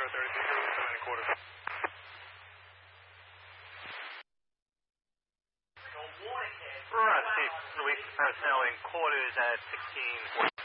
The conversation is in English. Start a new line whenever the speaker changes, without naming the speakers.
032, quarters. Right, Chief Luis personnel in quarters at 16.